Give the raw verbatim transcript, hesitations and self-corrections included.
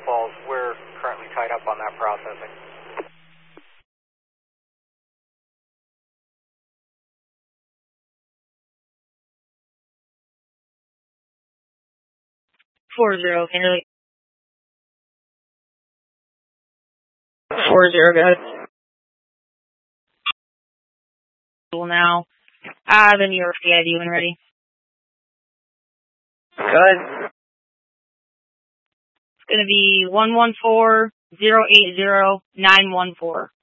Falls. We're currently tied up on that processing. Four zero, Henry. Four zero, guys. Now, ah, the New York C I D when ready. Good. It's going to be one one four zero eight zero nine one four.